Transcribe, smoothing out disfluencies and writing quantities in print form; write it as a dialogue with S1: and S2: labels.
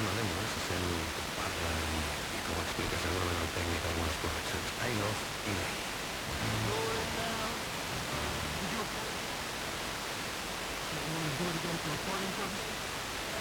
S1: una demo, se sent com parla i com explica segurament el tècnic algunes correccions. I love Elaine.
S2: Did you... Want to do it again for recording purposes?